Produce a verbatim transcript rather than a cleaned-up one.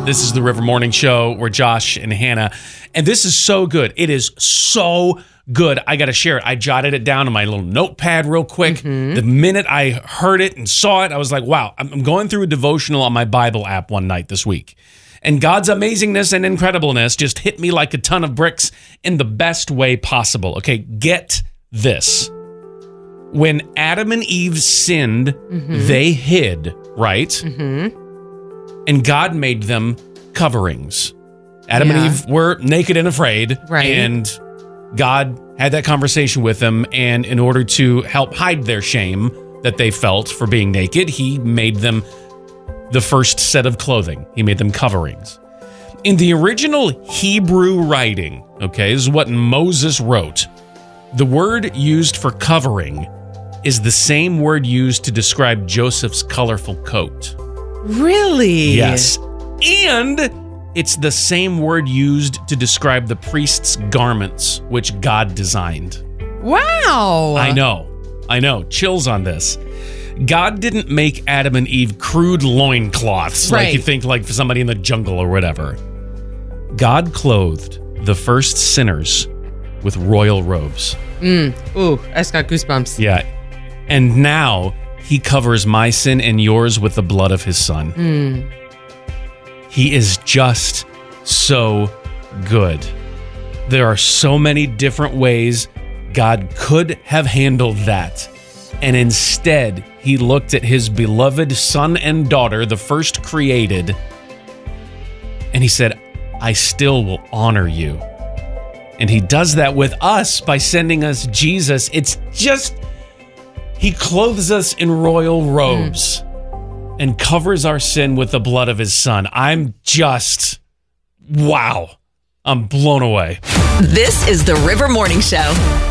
This is the River Morning Show. We're Josh and Hannah. And this is so good. It is so good. I got to share it. I jotted it down on my little notepad real quick. Mm-hmm. The minute I heard it and saw it, I was like, wow, I'm going through a devotional on my Bible app one night this week. And God's amazingness and incredibleness just hit me like a ton of bricks in the best way possible. Okay, get this. When Adam and Eve sinned, mm-hmm. they hid, right? Mm-hmm. And God made them coverings. Adam yeah. and Eve were naked and afraid. Right. And God had that conversation with them. And in order to help hide their shame that they felt for being naked, he made them the first set of clothing. He made them coverings. In the original Hebrew writing, okay, this is what Moses wrote. The word used for covering is the same word used to describe Joseph's colorful coat. Really? Yes. And it's the same word used to describe the priest's garments, which God designed. Wow. I know. I know. Chills on this. God didn't make Adam and Eve crude loincloths right. like you think like for somebody in the jungle or whatever. God clothed the first sinners with royal robes. Mm. Ooh, I just got goosebumps. Yeah. And now he covers my sin and yours with the blood of his son. Mm. He is just so good. There are so many different ways God could have handled that. And instead, he looked at his beloved son and daughter, the first created, and he said, I still will honor you. And he does that with us by sending us Jesus. It's just, he clothes us in royal robes mm. and covers our sin with the blood of his son. I'm just, wow. I'm blown away. This is the River Morning Show.